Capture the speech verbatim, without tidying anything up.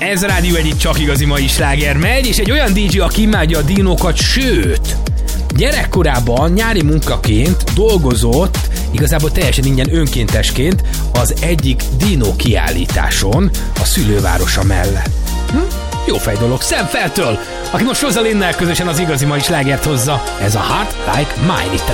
Ez a rádió egyik csak igazi mai sláger megy, és egy olyan dé dzsé, aki imádja a dinókat, sőt, gyerekkorában nyári munkaként dolgozott, igazából teljesen ingyen önkéntesként az egyik dinó kiállításon a szülővárosa mellett. Hm? Jó fej dolog, Sam Feltől, aki most Rosalinnel közösen az igazi mai slágert hozza. Ez a Heart Like Mine itt.